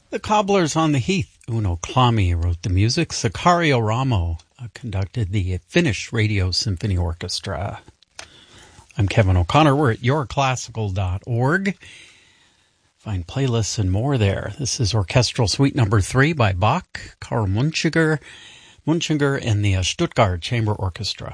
The Cobblers on the Heath. Uno Clami wrote the music. Sicario Ramo conducted the Finnish Radio Symphony Orchestra. I'm Kevin O'Connor. We're at yourclassical.org. Find playlists and more there. This is Orchestral Suite number 3 by Bach, Karl Munchinger, and the Stuttgart Chamber Orchestra.